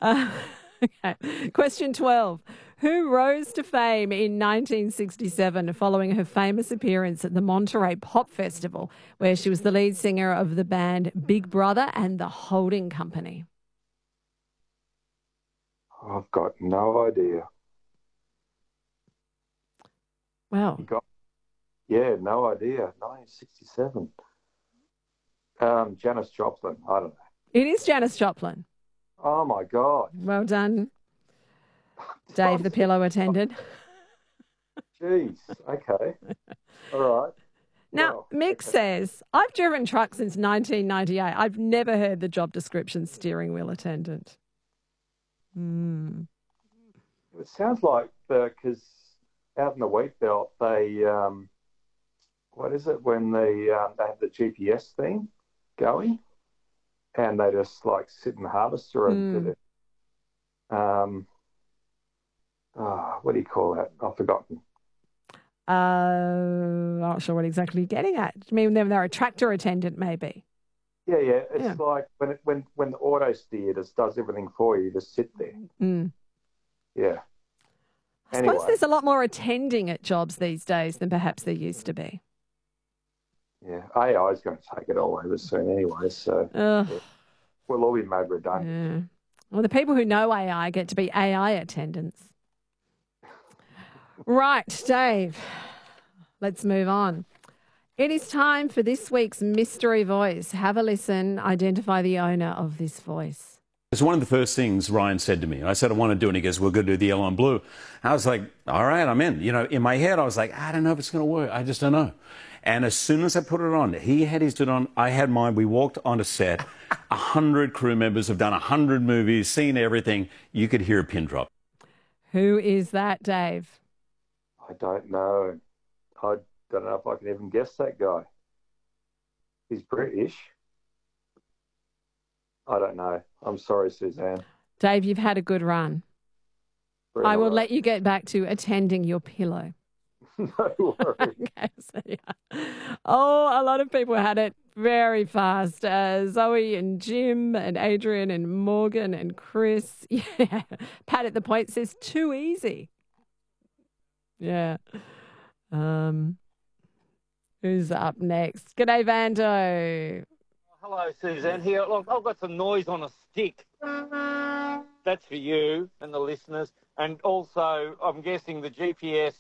Uh, okay. Question 12. Who rose to fame in 1967 following her famous appearance at the Monterey Pop Festival, where she was the lead singer of the band Big Brother and the Holding Company? I've got no idea. Well, Yeah, no idea. 1967. Janis Joplin. I don't know. it is Janis Joplin. Oh my God. Well done, Dave, the pillow attendant. Jeez. Okay. All right. Now, Well, Mick says, I've driven trucks since 1998. I've never heard the job description steering wheel attendant. it sounds like because out in the wheat belt they what is it when they have the GPS thing going and they just like sit in the harvester and do it. What do you call that? I've forgotten. Not sure what exactly you're getting at. I mean, they're a tractor attendant, maybe. Yeah. It's like when the auto steer just does everything for you, you just sit there. Yeah. I suppose there's a lot more attending at jobs these days than perhaps there used to be. Yeah, AI is going to take it all over soon anyway, so yeah. We'll all be made redundant. Yeah. Well, the people who know AI get to be AI attendants. Right, Dave, let's move on. It is time for this week's mystery voice. Have a listen. Identify the owner of this voice. It's one of the first things Ryan said to me. I said, I want to do it. And he goes, we're going to do the yellow and blue. I was like, all right, I'm in. You know, in my head, I was like, I don't know if it's going to work. I just don't know. And as soon as I put it on, he had his on, I had mine. We walked onto set. 100 crew members have done 100 movies, seen everything. You could hear a pin drop. Who is that, Dave? I don't know. I don't know if I can even guess that guy. He's British. I don't know. I'm sorry, Suzanne. Dave, you've had a good run. I will let you get back to attending your pillow. No worries. Okay, so yeah. Oh, a lot of people had it very fast. Zoe and Jim and Adrian and Morgan and Chris. Yeah. Pat at the point says too easy. Yeah. Who's up next? G'day, Vando. Hello, Suzanne. Here, look, I've got some noise on a stick. That's for you and the listeners. And also, I'm guessing the GPS